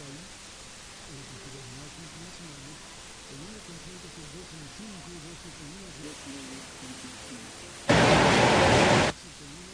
país, electricidad nacional, teniendo en cuenta que 2 en 5 veces en una